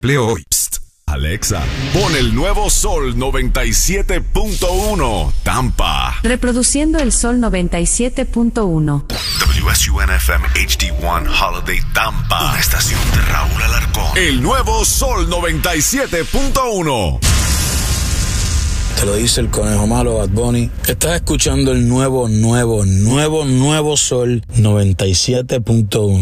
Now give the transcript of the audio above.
Hoy. Psst. Alexa, pon el nuevo Sol 97.1 Tampa. Reproduciendo el Sol 97.1. WSUN-FM HD1 Holiday Tampa. Una estación de Raúl Alarcón. El nuevo Sol 97.1. Te lo dice el conejo malo Bad Bunny. Estás escuchando el nuevo Sol 97.1.